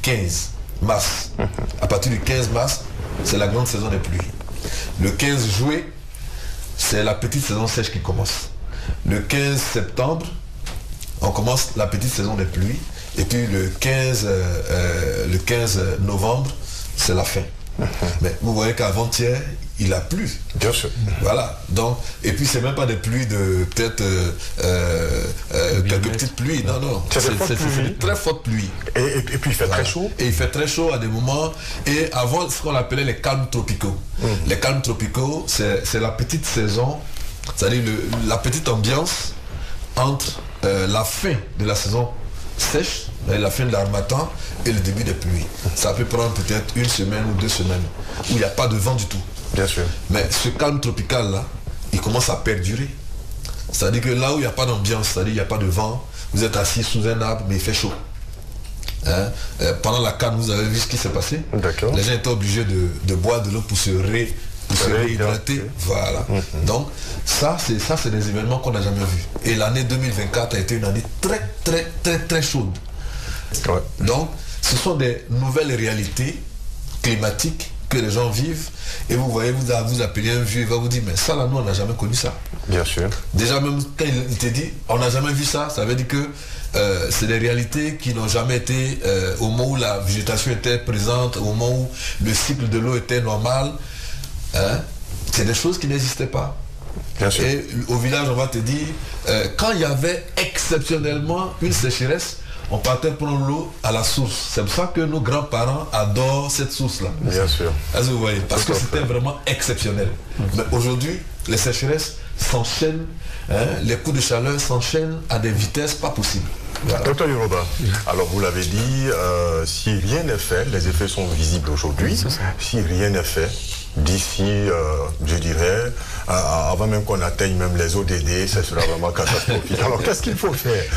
15 mars. À partir du 15 mars, c'est la grande saison des pluies. Le 15 juillet, c'est la petite saison sèche qui commence. Le 15 septembre, on commence la petite saison des pluies. Et puis le 15 novembre, c'est la fin. Mais vous voyez qu'avant-hier, il a plu. Bien sûr. Voilà. Donc, et puis c'est même pas des pluies de peut-être quelques petites pluies. Non, non. C'est de très fortes pluies. Et puis il fait très chaud. Et il fait très chaud à des moments. Et avant, ce qu'on appelait les calmes tropicaux. Les calmes tropicaux, c'est la petite saison, c'est-à-dire la petite ambiance entre la fin de la saison sèche, la fin de l'harmattan et le début des pluies. Ça peut prendre peut-être 1 semaine ou 2 semaines où il n'y a pas de vent du tout. Bien sûr. Mais ce calme tropical là, il commence à perdurer. C'est-à-dire que là où il n'y a pas d'ambiance, c'est-à-dire il n'y a pas de vent, vous êtes assis sous un arbre mais il fait chaud. Pendant la canne, vous avez vu ce qui s'est passé. Les gens étaient obligés de boire de l'eau pour se réhydrater. Voilà. Donc ça c'est des événements qu'on n'a jamais vus. Et l'année 2024 a été une année très chaude. Ouais. Donc ce sont des nouvelles réalités climatiques que les gens vivent. Et vous voyez, vous appelez un vieux, il va vous dire, mais ça là, nous on n'a jamais connu ça. Bien sûr. Déjà même quand il te dit, on n'a jamais vu ça, ça veut dire que c'est des réalités qui n'ont jamais été au moment où la végétation était présente, au moment où le cycle de l'eau était normal. C'est des choses qui n'existaient pas. Bien sûr. Et au village, on va te dire, quand il y avait exceptionnellement une sécheresse, on partait prendre l'eau à la source. C'est pour ça que nos grands-parents adorent cette source-là. Bien sûr. Est-ce que vous voyez? Parce que c'était vraiment exceptionnel. Mais aujourd'hui, les sécheresses s'enchaînent, les coups de chaleur s'enchaînent à des vitesses pas possibles. Voilà. Docteur Yoruba, alors vous l'avez dit, si rien n'est fait, les effets sont visibles aujourd'hui. Si rien n'est fait, d'ici, je dirais, avant même qu'on atteigne même les ODD, ça sera vraiment catastrophique. Alors qu'est-ce qu'il faut faire?